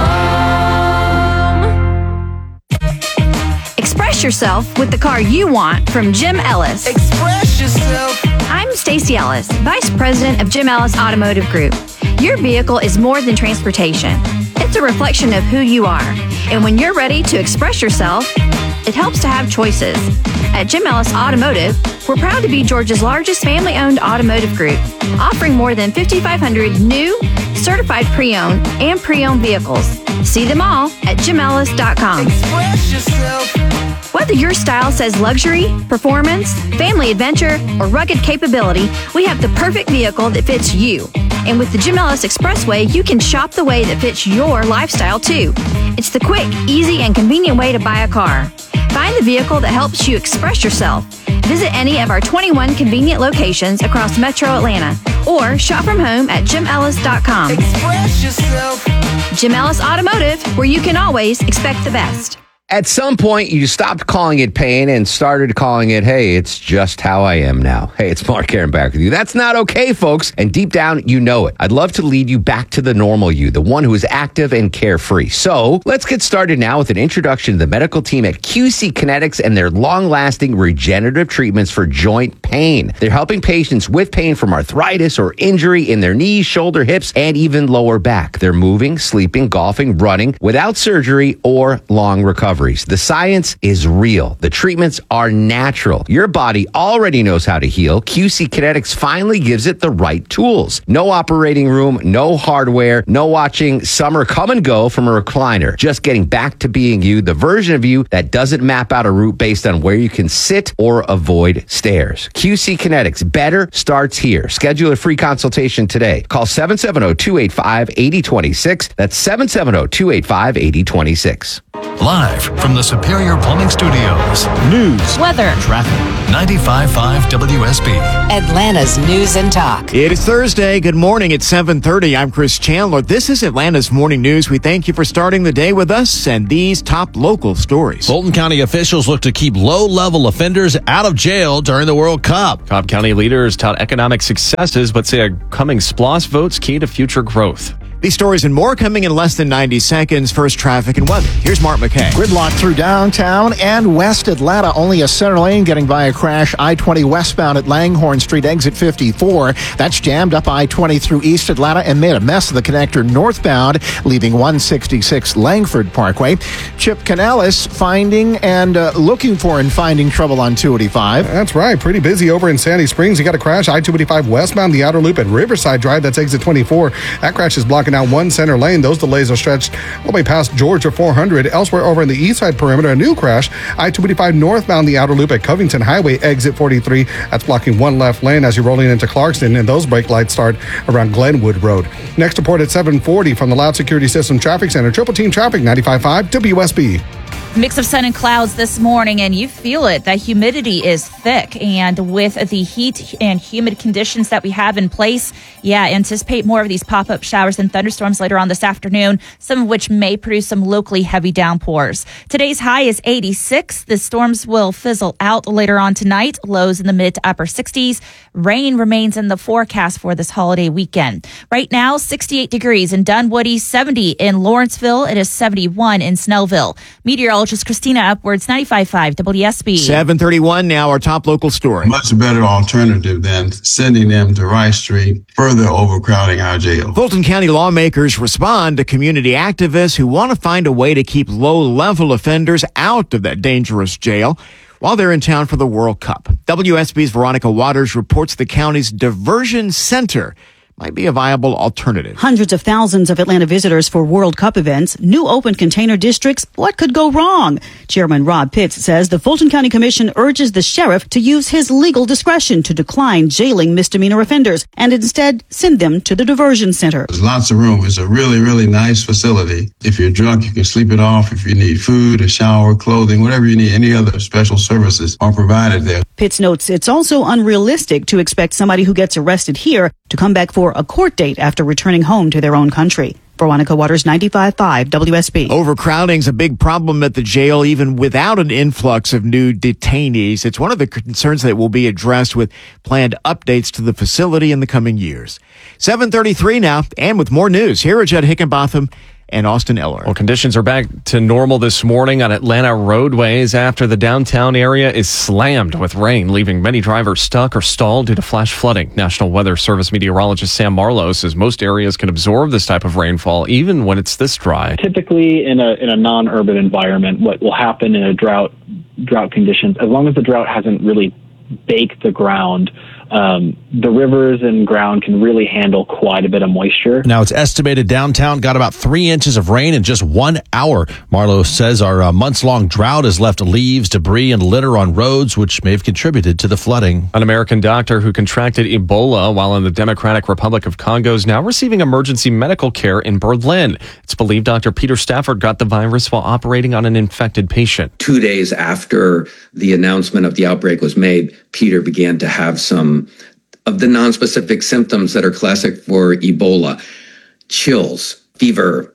Express yourself with the car you want from Jim Ellis. Express yourself. I'm Stacy Ellis, Vice President of Jim Ellis Automotive Group. Your vehicle is more than transportation. It's a reflection of who you are. And when you're ready to express yourself, it helps to have choices. At Jim Ellis Automotive, we're proud to be Georgia's largest family-owned automotive group, offering more than fifty-five hundred new, certified pre-owned, and pre-owned vehicles. See them all at jim ellis dot com. Express yourself. Whether your style says luxury, performance, family adventure, or rugged capability, we have the perfect vehicle that fits you. And with the Jim Ellis Expressway, you can shop the way that fits your lifestyle too. It's the quick, easy, and convenient way to buy a car. Find the vehicle that helps you express yourself. Visit any of our twenty-one convenient locations across Metro Atlanta or shop from home at jim ellis dot com. Express yourself. Jim Ellis Automotive, where you can always expect the best. At some point, you stopped calling it pain and started calling it, hey, it's just how I am now. Hey, it's Mark Aaron back with you. That's not okay, folks. And deep down, you know it. I'd love to lead you back to the normal you, the one who is active and carefree. So let's get started now with an introduction to the medical team at Q C Kinetics and their long-lasting regenerative treatments for joint pain. They're helping patients with pain from arthritis or injury in their knees, shoulder, hips, and even lower back. They're moving, sleeping, golfing, running without surgery or long recovery. The science is real. The treatments are natural. Your body already knows how to heal. Q C Kinetics finally gives it the right tools. No operating room, no hardware, no watching summer come and go from a recliner. Just getting back to being you, the version of you that doesn't map out a route based on where you can sit or avoid stairs. Q C Kinetics, better starts here. Schedule a free consultation today. Call seven seven zero, two eight five, eight zero two six. That's seven seven zero, two eight five, eight zero two six. Live from the Superior Plumbing Studios. News, weather, traffic. ninety-five point five W S B. Atlanta's News and Talk. It is Thursday. Good morning. It's seven thirty. I'm Chris Chandler. This is Atlanta's Morning News. We thank you for starting the day with us and these top local stories. Fulton County officials look to keep low-level offenders out of jail during the World Cup. Cobb County leaders tout economic successes, but say a coming SPLOST vote's key to future growth. These stories and more coming in less than ninety seconds. First, traffic and weather. Here's Mark McKay. Gridlock through downtown and West Atlanta. Only a center lane getting by a crash. I twenty westbound at Langhorne Street, exit fifty-four. That's jammed up I twenty through East Atlanta and made a mess of the connector northbound, leaving one sixty-six Langford Parkway. Chip Canales finding and uh, looking for and finding trouble on two eighty-five. That's right. Pretty busy over in Sandy Springs. You got a crash. I two eighty-five westbound, the outer loop at Riverside Drive. That's exit twenty-four. That crash is blocking out one center lane. Those delays are stretched all the way past Georgia four hundred. Elsewhere over in the east side perimeter, a new crash. I two eighty-five northbound, the outer loop at Covington Highway, exit forty-three. That's blocking one left lane as you're rolling into Clarkston, and those brake lights start around Glenwood Road. Next report at seven forty from the Loud Security System Traffic Center. Triple Team Traffic, ninety-five point five W S B. Mix of sun and clouds this morning, and you feel it. That humidity is thick, and with the heat and humid conditions that we have in place, yeah, anticipate more of these pop-up showers and thunderstorms later on this afternoon, some of which may produce some locally heavy downpours. Today's high is eighty-six. The storms will fizzle out later on tonight, lows in the mid to upper sixties. Rain remains in the forecast for this holiday weekend. Right now, sixty-eight degrees in Dunwoody, seventy in Lawrenceville. It is seventy-one in Snellville. Meteorologist Christina Upwards, ninety-five point five W S B. seven thirty-one now, our top local story. Much better alternative than sending them to Rice Street, further overcrowding our jail. Fulton County lawmakers respond to community activists who want to find a way to keep low-level offenders out of that dangerous jail while they're in town for the World Cup. W S B's Veronica Waters reports the county's diversion center might be a viable alternative. Hundreds of thousands of Atlanta visitors for World Cup events, new open container districts. What could go wrong? Chairman Rob Pitts says the Fulton County Commission urges the sheriff to use his legal discretion to decline jailing misdemeanor offenders and instead send them to the diversion center. There's lots of room. It's a really, really nice facility. If you're drunk, you can sleep it off. If you need food, a shower, clothing, whatever you need, any other special services are provided there. Pitts notes it's also unrealistic to expect somebody who gets arrested here to come back for a court date after returning home to their own country. Veronica Waters, ninety-five point five W S B. Overcrowding's a big problem at the jail, even without an influx of new detainees. It's one of the concerns that will be addressed with planned updates to the facility in the coming years. seven thirty-three now, and with more news, here are Judd Hickenbotham and Austin Eller. Well, conditions are back to normal this morning on Atlanta roadways after the downtown area is slammed with rain, leaving many drivers stuck or stalled due to flash flooding. National Weather Service meteorologist Sam Marlowe says most areas can absorb this type of rainfall even when it's this dry. Typically in a in a non-urban environment, what will happen in a drought drought conditions, as long as the drought hasn't really baked the ground, um, the rivers and ground can really handle quite a bit of moisture. Now, it's estimated downtown got about three inches of rain in just one hour. Marlowe says our uh, months-long drought has left leaves, debris, and litter on roads, which may have contributed to the flooding. An American doctor who contracted Ebola while in the Democratic Republic of Congo is now receiving emergency medical care in Berlin. It's believed Doctor Peter Stafford got the virus while operating on an infected patient. Two days after the announcement of the outbreak was made, Peter began to have some of the nonspecific symptoms that are classic for Ebola: chills, fever,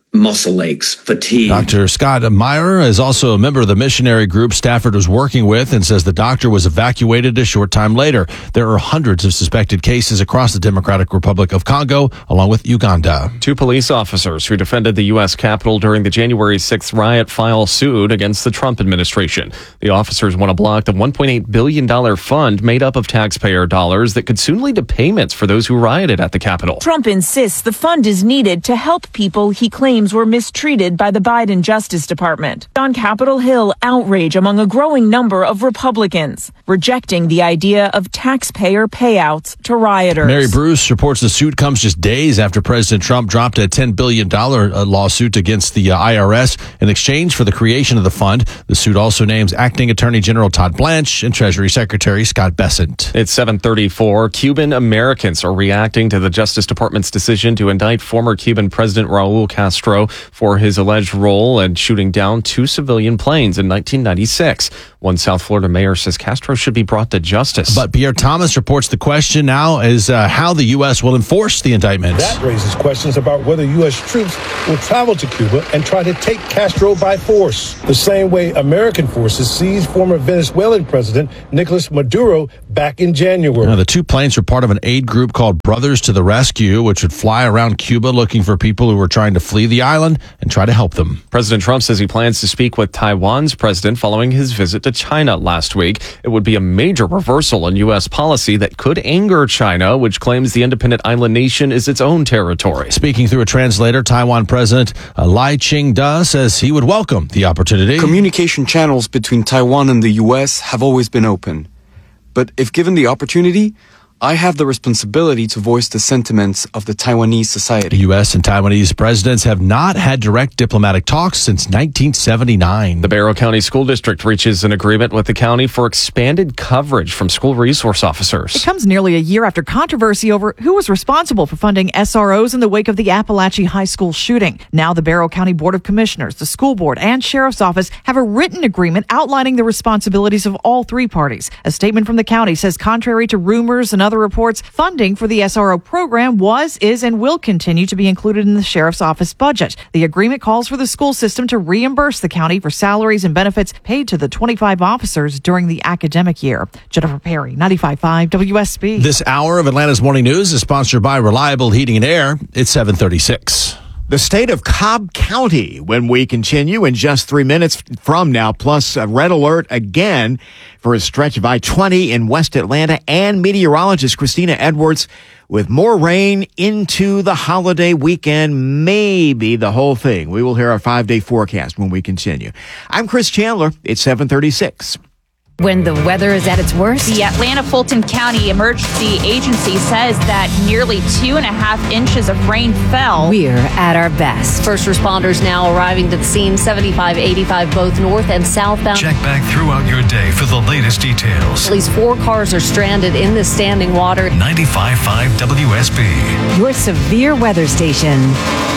muscle aches, fatigue. Doctor Scott Meyer is also a member of the missionary group Stafford was working with and says the doctor was evacuated a short time later. There are hundreds of suspected cases across the Democratic Republic of Congo, along with Uganda. Two police officers who defended the U S Capitol during the January sixth riot file suit against the Trump administration. The officers want to block the one point eight billion dollars fund made up of taxpayer dollars that could soon lead to payments for those who rioted at the Capitol. Trump insists the fund is needed to help people he claims were mistreated by the Biden Justice Department. On Capitol Hill, outrage among a growing number of Republicans, rejecting the idea of taxpayer payouts to rioters. Mary Bruce reports the suit comes just days after President Trump dropped a ten billion dollars lawsuit against the I R S in exchange for the creation of the fund. The suit also names Acting Attorney General Todd Blanche and Treasury Secretary Scott Bessent. It's seven thirty-four. Cuban Americans are reacting to the Justice Department's decision to indict former Cuban President Raul Castro for his alleged role in shooting down two civilian planes in nineteen ninety-six. One South Florida mayor says Castro should be brought to justice. But Pierre Thomas reports the question now is uh, how the U S will enforce the indictment. That raises questions about whether U S troops will travel to Cuba and try to take Castro by force, the same way American forces seized former Venezuelan President Nicolas Maduro back in January. Now, the two planes were part of an aid group called Brothers to the Rescue, which would fly around Cuba looking for people who were trying to flee the island and try to help them. President Trump says he plans to speak with Taiwan's president following his visit to China last week. It would be a major reversal in U S policy that could anger China, which claims the independent island nation is its own territory. Speaking through a translator, Taiwan President uh, Lai Ching-da says he would welcome the opportunity. Communication channels between Taiwan and the U S have always been open. But if given the opportunity, I have the responsibility to voice the sentiments of the Taiwanese society. The U S and Taiwanese presidents have not had direct diplomatic talks since nineteen seventy-nine. The Barrow County School District reaches an agreement with the county for expanded coverage from school resource officers. It comes nearly a year after controversy over who was responsible for funding S R Os in the wake of the Appalachia High School shooting. Now the Barrow County Board of Commissioners, the school board, and sheriff's office have a written agreement outlining the responsibilities of all three parties. A statement from the county says contrary to rumors and other reports, funding for the S R O program was, is, and will continue to be included in the sheriff's office budget. The agreement calls for the school system to reimburse the county for salaries and benefits paid to the twenty-five officers during the academic year. Jennifer Perry, ninety-five point five W S B. This hour of Atlanta's Morning News is sponsored by Reliable Heating and Air. It's seven thirty-six. The state of Cobb County when we continue in just three minutes from now, plus a red alert again for a stretch of I twenty in West Atlanta, and meteorologist Christina Edwards with more rain into the holiday weekend, maybe the whole thing. We will hear our five-day forecast when we continue. I'm Chris Chandler. It's seven thirty-six. When the weather is at its worst, the Atlanta Fulton County Emergency Agency says that nearly two and a half inches of rain fell. We're at our best. First responders now arriving to the scene, seventy-five, eighty-five, both north and southbound. Check back throughout your day for the latest details. At least four cars are stranded in the standing water. ninety-five point five W S B. Your severe weather station.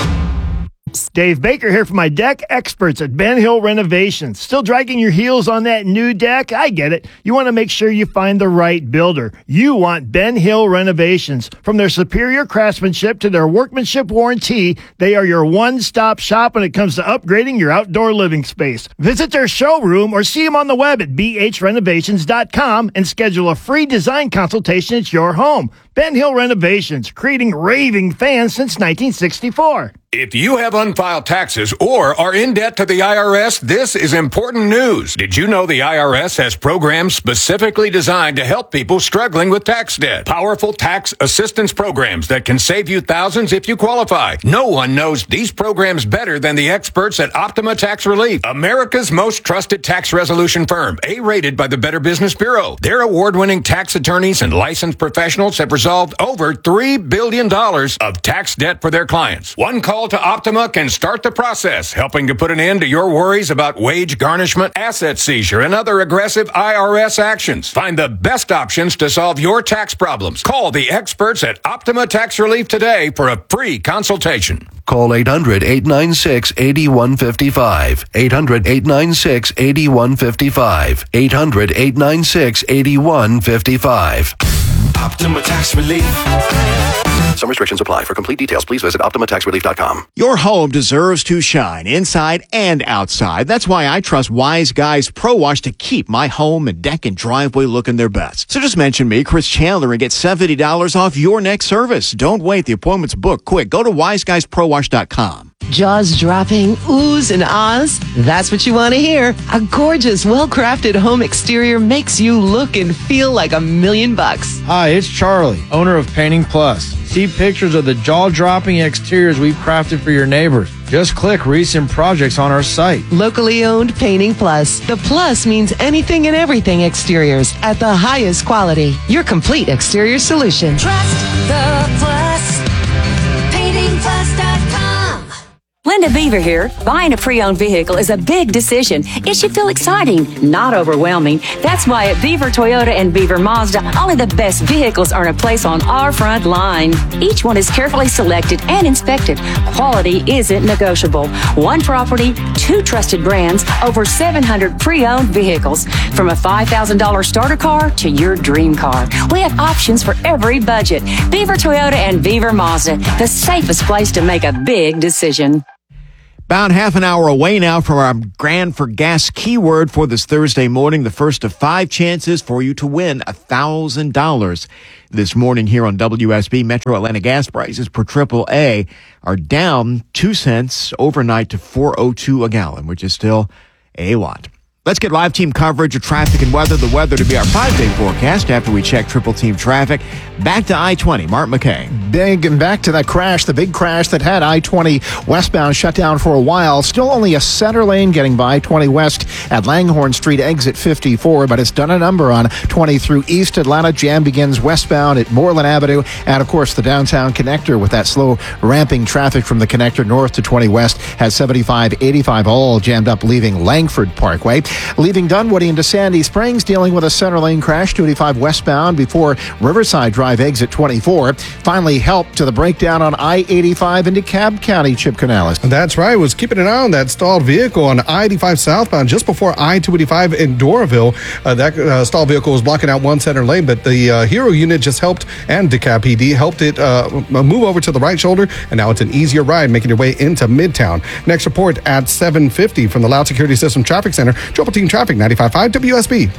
Dave Baker here for my deck experts at Ben Hill Renovations. Still dragging your heels on that new deck? I get it. You want to make sure you find the right builder. You want Ben Hill Renovations. From their superior craftsmanship to their workmanship warranty, they are your one-stop shop when it comes to upgrading your outdoor living space. Visit their showroom or see them on the web at b h renovations dot com and schedule a free design consultation at your home. Ben Hill Renovations, creating raving fans since nineteen sixty-four. If you have unfiled taxes or are in debt to the I R S, this is important news. Did you know the I R S has programs specifically designed to help people struggling with tax debt? Powerful tax assistance programs that can save you thousands if you qualify. No one knows these programs better than the experts at Optima Tax Relief, America's most trusted tax resolution firm, A-rated by the Better Business Bureau. Their award-winning tax attorneys and licensed professionals have resolved over three billion dollars of tax debt for their clients. One call to Optima can start the process, helping to put an end to your worries about wage garnishment, asset seizure, and other aggressive I R S actions. Find the best options to solve your tax problems. Call the experts at Optima Tax Relief today for a free consultation. Call eight hundred, eight nine six, eight one five five. eight hundred, eight nine six, eight one five five. eight hundred, eight nine six, eight one five five. Optima Tax Relief. Some restrictions apply. For complete details, please visit Optima Tax Relief dot com. Your home deserves to shine inside and outside. That's why I trust Wise Guys Pro Wash to keep my home and deck and driveway looking their best. So just mention me, Chris Chandler, and get seventy dollars off your next service. Don't wait. The appointment's booked quick. Go to wise guys pro wash dot com. Jaws dropping, oohs and ahs? That's what you want to hear. A gorgeous, well-crafted home exterior makes you look and feel like a million bucks. Hi, it's Charlie, owner of Painting Plus. See pictures of the jaw-dropping exteriors we've crafted for your neighbors. Just click recent projects on our site. Locally owned Painting Plus. The plus means anything and everything exteriors at the highest quality. Your complete exterior solution. Trust the plus. painting plus dot com. Linda Beaver here. Buying a pre-owned vehicle is a big decision. It should feel exciting, not overwhelming. That's why at Beaver Toyota and Beaver Mazda, only the best vehicles earn a place on our front line. Each one is carefully selected and inspected. Quality isn't negotiable. One property, two trusted brands, over seven hundred pre-owned vehicles. From a five thousand dollars starter car to your dream car. We have options for every budget. Beaver Toyota and Beaver Mazda, the safest place to make a big decision. About half an hour away now from our Grand for Gas keyword for this Thursday morning. The first of five chances for you to win one thousand dollars. This morning here on W S B, Metro Atlanta gas prices per triple A are down two cents overnight to four oh two a gallon, which is still a lot. Let's get live team coverage of traffic and weather. The weather to be our five-day forecast after we check triple team traffic. Back to I twenty, Mark McKay. Big and back to that crash, the big crash that had I twenty westbound shut down for a while. Still only a center lane getting by I twenty west at Langhorne Street, exit fifty-four, but it's done a number on twenty through East Atlanta. Jam begins westbound at Moreland Avenue, and of course the downtown connector with that slow ramping traffic from the connector north to twenty west has seventy-five, eighty-five all jammed up leaving Langford Parkway. Leaving Dunwoody into Sandy Springs, dealing with a center lane crash, two eighty-five westbound before Riverside Drive exit twenty-four. Finally, help to the breakdown on I eighty-five into Cobb County, Chip Canales. That's right. Was keeping an eye on that stalled vehicle on I eighty-five southbound just before I two eighty-five in Doraville. Uh, that uh, stalled vehicle was blocking out one center lane, but the uh, Hero unit just helped, and DeKalb P D helped it uh, move over to the right shoulder, and now it's an easier ride making your way into Midtown. Next report at seven fifty from the Loud Security System Traffic Center. Triple Team Traffic, ninety-five point five W S B.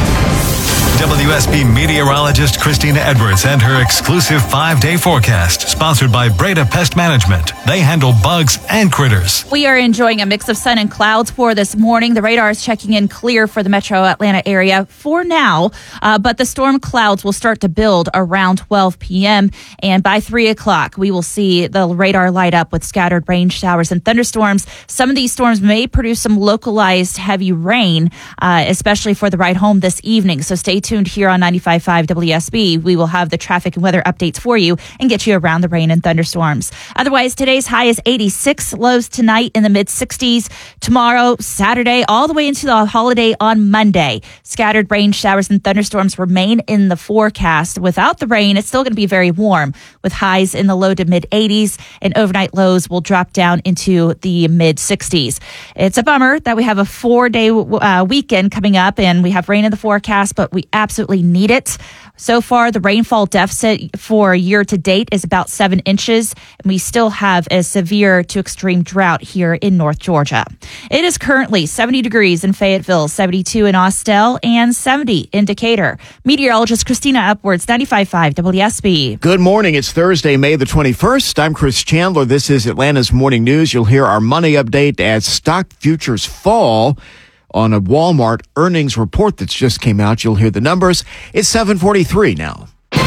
W S B meteorologist Christina Edwards and her exclusive five-day forecast, sponsored by Breda Pest Management. They handle bugs and critters. We are enjoying a mix of sun and clouds for this morning. The radar is checking in clear for the metro Atlanta area for now, uh, but the storm clouds will start to build around twelve p.m. and by three o'clock, we will see the radar light up with scattered rain showers and thunderstorms. Some of these storms may produce some localized heavy rain, uh, especially for the ride home this evening. So stay tuned here on ninety-five point five W S B. We will have the traffic and weather updates for you and get you around the rain and thunderstorms. Otherwise, today's high is eighty-six, lows tonight in the mid sixties. Tomorrow, Saturday, all the way into the holiday on Monday. Scattered rain showers and thunderstorms remain in the forecast. Without the rain, it's still going to be very warm with highs in the low to mid eighties, and overnight lows will drop down into the mid sixties. It's a bummer that we have a four-day uh, weekend coming up and we have rain in the forecast, but we absolutely need it. So far, the rainfall deficit for year to date is about seven inches, and we still have a severe to extreme drought here in North Georgia. It is currently seventy degrees in Fayetteville, seventy-two in Austell, and seventy in Decatur. Meteorologist Christina Upwards, ninety-five point five W S B. Good morning. It's Thursday, May the twenty-first. I'm Chris Chandler. This is Atlanta's Morning News. You'll hear our money update as stock futures fall on a Walmart earnings report that's just came out. You'll hear the numbers. It's seven forty-three now.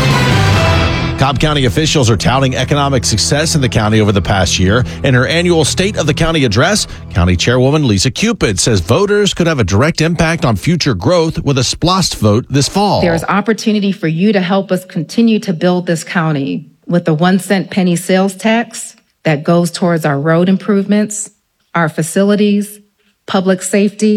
Cobb County officials are touting economic success in the county over the past year. In her annual State of the County address, County Chairwoman Lisa Cupid says voters could have a direct impact on future growth with a SPLOST vote this fall. There's opportunity for you to help us continue to build this county with the one cent penny sales tax that goes towards our road improvements, our facilities, public safety,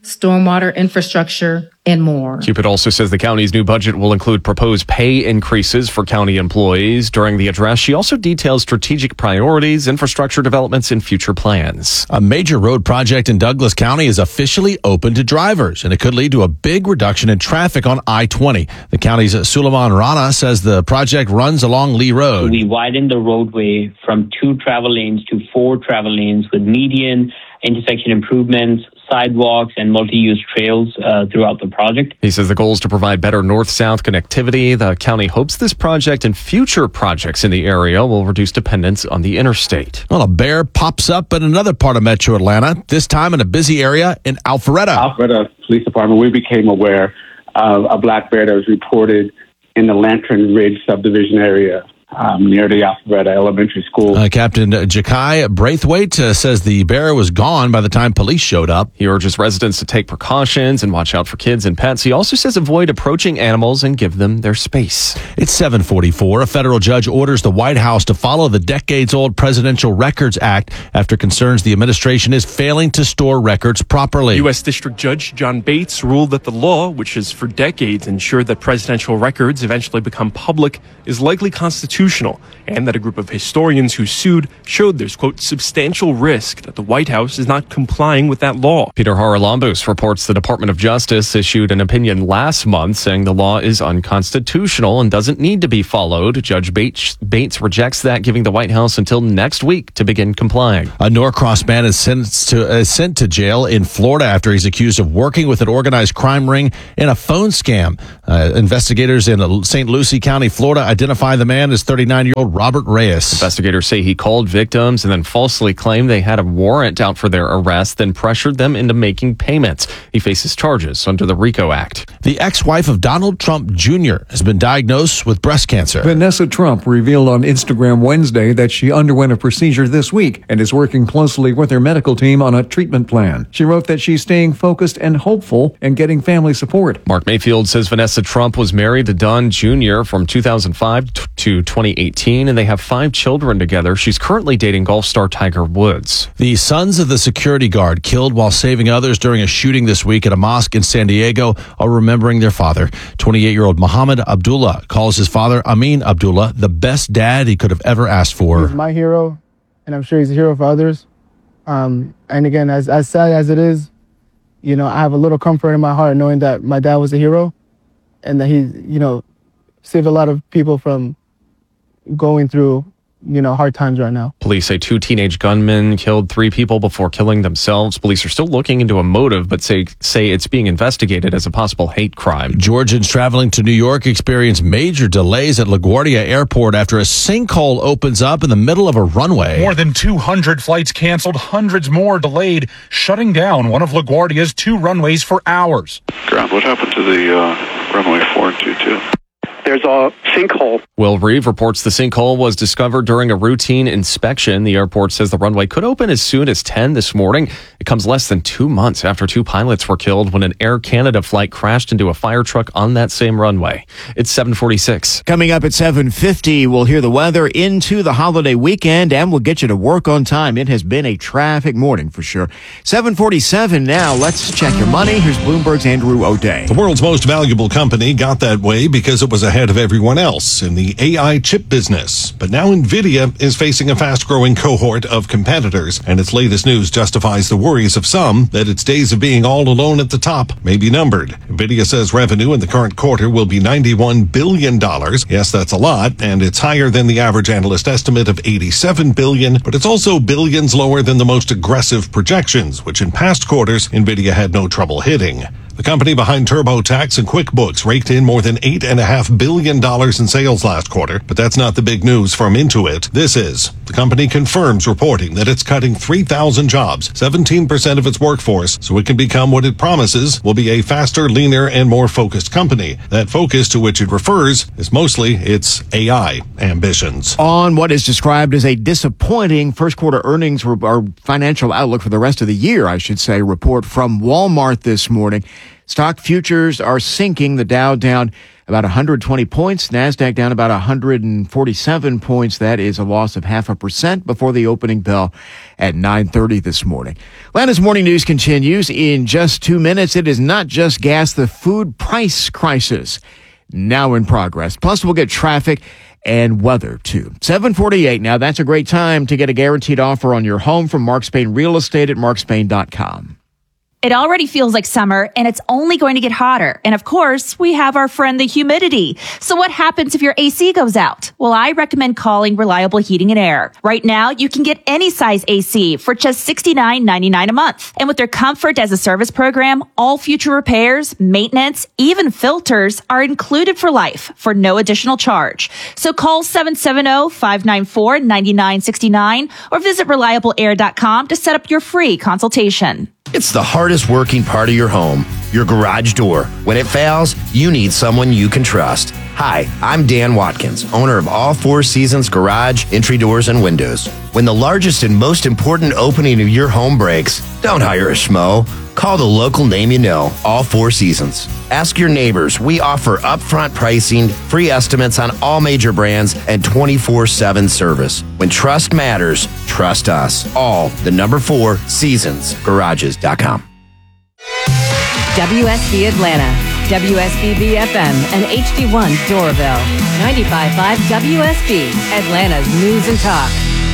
stormwater infrastructure, and more. Cupid also says the county's new budget will include proposed pay increases for county employees. During the address, she also details strategic priorities, infrastructure developments, and future plans. A major road project in Douglas County is officially open to drivers, and it could lead to a big reduction in traffic on I twenty. The county's Suleiman Rana says the project runs along Lee Road. We widened the roadway from two travel lanes to four travel lanes with median, intersection improvements, sidewalks, and multi-use trails uh, throughout the project. He says the goal is to provide better north-south connectivity. The county hopes this project and future projects in the area will reduce dependence on the interstate. Well, a bear pops up in another part of metro Atlanta, this time in a busy area in Alpharetta. Alpharetta Police Department, we became aware of a black bear that was reported in the Lantern Ridge subdivision area. Um, near the Alpharetta Elementary School. Uh, Captain Jakai Braithwaite uh, says the bear was gone by the time police showed up. He urges residents to take precautions and watch out for kids and pets. He also says avoid approaching animals and give them their space. It's seven forty-four. A federal judge orders the White House to follow the decades-old Presidential Records Act after concerns the administration is failing to store records properly. U S. District Judge John Bates ruled that the law, which has for decades ensured that presidential records eventually become public, is likely constitutional, and that a group of historians who sued showed there's, quote, substantial risk that the White House is not complying with that law. Peter Haralambous reports the Department of Justice issued an opinion last month saying the law is unconstitutional and doesn't need to be followed. Judge Bates, Bates rejects that, giving the White House until next week to begin complying. A Norcross man is sent to, uh, sent to jail in Florida after he's accused of working with an organized crime ring in a phone scam. Uh, investigators in Saint Lucie County, Florida, identify the man as thirty-nine-year-old Robert Reyes. Investigators say he called victims and then falsely claimed they had a warrant out for their arrest, then pressured them into making payments. He faces charges under the RICO Act. The ex-wife of Donald Trump Junior has been diagnosed with breast cancer. Vanessa Trump revealed on Instagram Wednesday that she underwent a procedure this week and is working closely with her medical team on a treatment plan. She wrote that she's staying focused and hopeful and getting family support. Mark Mayfield says Vanessa Trump was married to Don Junior from two thousand five to twenty eighteen, and they have five children together. She's currently dating golf star Tiger Woods. The sons of the security guard killed while saving others during a shooting this week at a mosque in San Diego are remembering their father. twenty-eight-year-old Muhammad Abdullah calls his father, Amin Abdullah, the best dad he could have ever asked for. He's my hero, and I'm sure he's a hero for others. Um, and again, as, as sad as it is, you know, I have a little comfort in my heart knowing that my dad was a hero and that he, you know, saved a lot of people from going through, you know, hard times right now. Police say two teenage gunmen killed three people before killing themselves. Police are still looking into a motive, but say say it's being investigated as a possible hate crime. Georgians traveling to New York experience major delays at LaGuardia Airport after a sinkhole opens up in the middle of a runway. More than two hundred flights canceled, hundreds more delayed, shutting down one of LaGuardia's two runways for hours. Ground, what happened to the uh, runway four and two two? There's a sinkhole. Will Reeve reports the sinkhole was discovered during a routine inspection. The airport says the runway could open as soon as ten this morning. It comes less than two months after two pilots were killed when an Air Canada flight crashed into a fire truck on that same runway. It's seven forty-six. Coming up at seven fifty, we'll hear the weather into the holiday weekend, and we'll get you to work on time. It has been a traffic morning for sure. seven forty-seven now. Let's check your money. Here's Bloomberg's Andrew O'Day. The world's most valuable company got that way because it was ahead of everyone else in the A I chip business. But now NVIDIA is facing a fast-growing cohort of competitors, and its latest news justifies the worries of some that its days of being all alone at the top may be numbered. NVIDIA says revenue in the current quarter will be ninety-one billion dollars. Yes, that's a lot, and it's higher than the average analyst estimate of eighty-seven billion dollars, but it's also billions lower than the most aggressive projections, which in past quarters NVIDIA had no trouble hitting. The company behind TurboTax and QuickBooks raked in more than eight point five billion dollars in sales last quarter, but that's not the big news from Intuit. This is. The company confirms reporting that it's cutting three thousand jobs, seventeen percent of its workforce, so it can become what it promises will be a faster, leaner, and more focused company. That focus to which it refers is mostly its A I ambitions. On what is described as a disappointing first quarter earnings or financial outlook for the rest of the year, I should say, report from Walmart this morning. Stock futures are sinking. The Dow down about one hundred twenty points. NASDAQ down about one hundred forty-seven points. That is a loss of half a percent before the opening bell at nine thirty this morning. Atlanta's Morning News continues in just two minutes. It is not just gas. The food price crisis now in progress. Plus, we'll get traffic and weather, too. seven forty-eight now. That's a great time to get a guaranteed offer on your home from Mark Spain Real Estate at mark spain dot com. It already feels like summer, and it's only going to get hotter. And of course, we have our friend, the humidity. So what happens if your A C goes out? Well, I recommend calling Reliable Heating and Air. Right now, you can get any size A C for just sixty-nine ninety-nine a month. And with their Comfort as a Service program, all future repairs, maintenance, even filters are included for life for no additional charge. So call seven seven zero, five nine four, nine nine six nine or visit reliable air dot com to set up your free consultation. It's the hardest working part of your home, your garage door. When it fails, you need someone you can trust. Hi, I'm Dan Watkins, owner of All Four Seasons Garage, Entry Doors, and Windows. When the largest and most important opening of your home breaks, don't hire a schmo. Call the local name you know, All Four Seasons. Ask your neighbors. We offer upfront pricing, free estimates on all major brands, and twenty-four seven service. When trust matters, trust us. All the number four seasons garages dot com. W S B Atlanta, W S B B F M, and H D one Doraville. ninety-five point five W S B, Atlanta's News and Talk.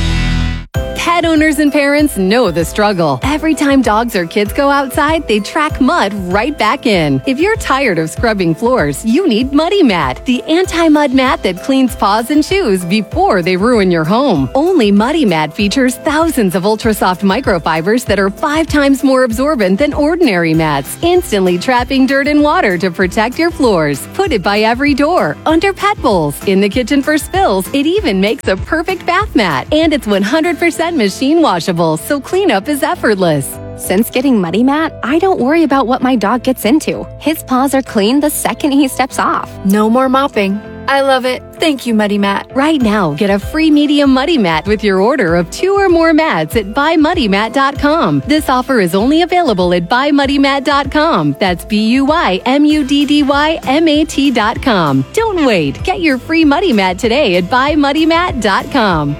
Pet owners and parents know the struggle. Every time dogs or kids go outside, they track mud right back in. If you're tired of scrubbing floors, you need Muddy Mat, the anti-mud mat that cleans paws and shoes before they ruin your home. Only Muddy Mat features thousands of ultra-soft microfibers that are five times more absorbent than ordinary mats, instantly trapping dirt and water to protect your floors. Put it by every door, under pet bowls, in the kitchen for spills. It even makes a perfect bath mat. And it's one hundred percent machine washable, so cleanup is effortless. Since getting Muddy Mat, I don't worry about what my dog gets into. His paws are clean the second he steps off. No more mopping. I love it. Thank you, Muddy Mat. Right now, get a free medium Muddy Mat with your order of two or more mats at buy muddy mat dot com. This offer is only available at buy muddy mat dot com. That's B U Y M U D D Y M A T dot com. Don't wait. Get your free Muddy Mat today at buy muddy mat dot com.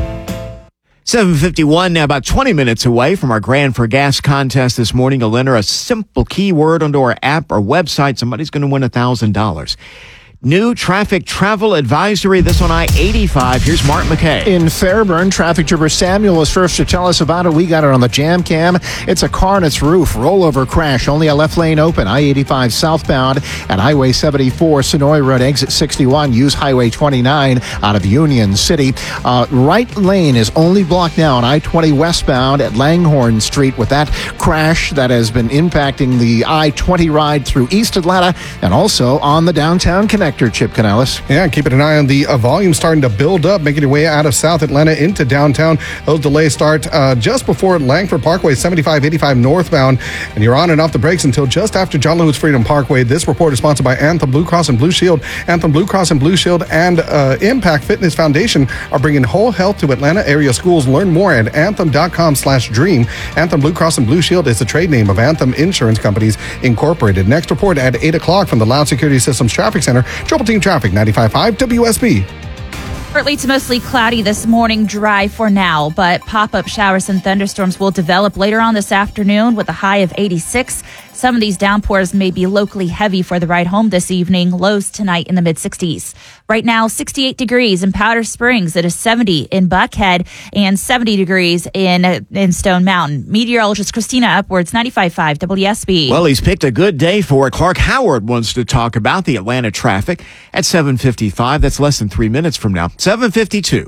seven fifty-one, now about twenty minutes away from our Grand for Gas contest this morning. You'll enter a simple keyword onto our app or website. Somebody's going to win one thousand dollars. New traffic travel advisory, this on I eighty-five. Here's Mark McKay. In Fairburn, traffic trooper Samuel was first to tell us about it. We got it on the jam cam. It's a car and its roof. Rollover crash. Only a left lane open. I eighty-five southbound at Highway seventy-four. Sonoy Road, exit sixty-one. Use Highway twenty-nine out of Union City. Uh, right lane is only blocked now on I twenty westbound at Langhorne Street with that crash that has been impacting the I twenty ride through East Atlanta and also on the downtown connector. Chip Canales. Yeah, keeping an eye on the uh, volume starting to build up, making your way out of South Atlanta into downtown. Those delays start uh, just before Langford Parkway, seventy-five eighty-five northbound, and you're on and off the brakes until just after John Lewis Freedom Parkway. This report is sponsored by Anthem Blue Cross and Blue Shield. Anthem Blue Cross and Blue Shield and uh, Impact Fitness Foundation are bringing whole health to Atlanta area schools. Learn more at anthem dot com slash dream. Anthem Blue Cross and Blue Shield is the trade name of Anthem Insurance Companies Incorporated. Next report at eight o'clock from the Loud Security Systems Traffic Center. Triple Team Traffic, ninety-five point five W S B. Partly to mostly cloudy this morning, dry for now, but pop-up showers and thunderstorms will develop later on this afternoon with a high of eighty-six. Some of these downpours may be locally heavy for the ride home this evening. Lows tonight in the mid-sixties. Right now, sixty-eight degrees in Powder Springs. It is seventy in Buckhead and seventy degrees in in Stone Mountain. Meteorologist Christina Upwards, ninety-five point five W S B. Well, he's picked a good day for it. Clark Howard wants to talk about the Atlanta traffic at seven fifty-five. That's less than three minutes from now. seven fifty-two.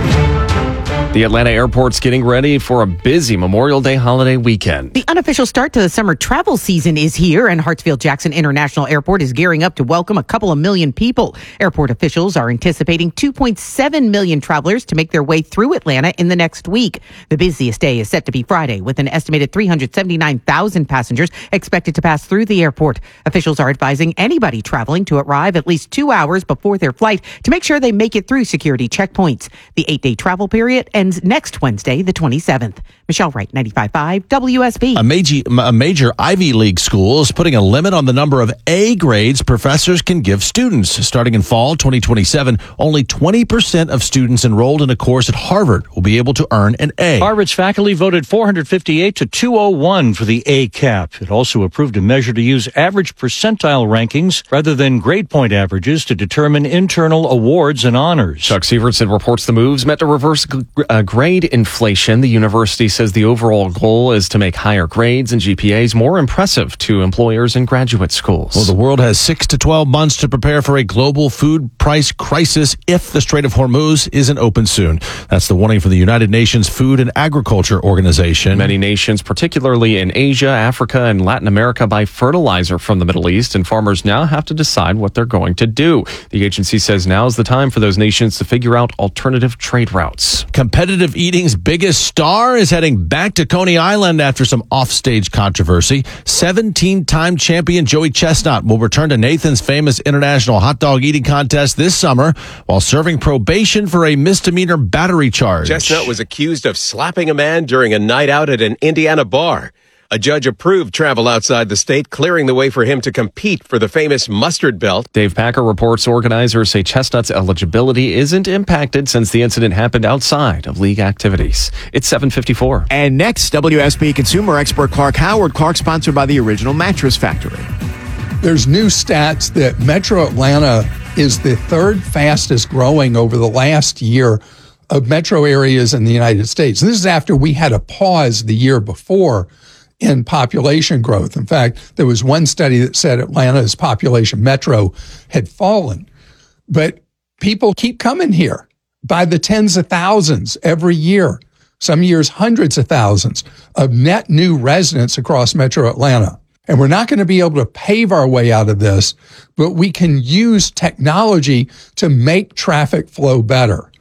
The Atlanta airport's getting ready for a busy Memorial Day holiday weekend. The unofficial start to the summer travel season is here, and Hartsfield-Jackson International Airport is gearing up to welcome a couple of million people. Airport officials are anticipating two point seven million travelers to make their way through Atlanta in the next week. The busiest day is set to be Friday, with an estimated three hundred seventy-nine thousand passengers expected to pass through the airport. Officials are advising anybody traveling to arrive at least two hours before their flight to make sure they make it through security checkpoints. The eight-day travel period ends next Wednesday, the twenty-seventh. Michelle Wright, ninety-five point five W S B. A major, a major Ivy League school is putting a limit on the number of A grades professors can give students. Starting in fall twenty twenty-seven, only twenty percent of students enrolled in a course at Harvard will be able to earn an A. Harvard's faculty voted four hundred fifty-eight to two oh one for the A cap. It also approved a measure to use average percentile rankings rather than grade point averages to determine internal awards and honors. Chuck Severson reports the moves meant to reverse g- uh, grade inflation. The university says the overall goal is to make higher grades and G P As more impressive to employers and graduate schools. Well, the world has six to twelve months to prepare for a global food price crisis if the Strait of Hormuz isn't open soon. That's the warning from the United Nations Food and Agriculture Organization. Many nations, particularly in Asia, Africa, and Latin America, buy fertilizer from the Middle East, and farmers now have to decide what they're going to do. The agency says now is the time for those nations to figure out alternative trade routes. Competitive eating's biggest star is heading back to Coney Island after some offstage controversy. seventeen-time champion Joey Chestnut will return to Nathan's famous international hot dog eating contest this summer while serving probation for a misdemeanor battery charge. Chestnut was accused of slapping a man during a night out at an Indiana bar. A judge approved travel outside the state, clearing the way for him to compete for the famous mustard belt. Dave Packer reports organizers say Chestnut's eligibility isn't impacted since the incident happened outside of league activities. It's seven fifty-four. And next, W S B consumer expert Clark Howard. Clark, sponsored by the Original Mattress Factory. There's new stats that Metro Atlanta is the third fastest growing over the last year of metro areas in the United States. This is after we had a pause the year before in population growth. In fact, there was one study that said Atlanta's population metro had fallen. But people keep coming here by the tens of thousands every year, some years hundreds of thousands of net new residents across Metro Atlanta. And we're not going to be able to pave our way out of this, but we can use technology to make traffic flow better.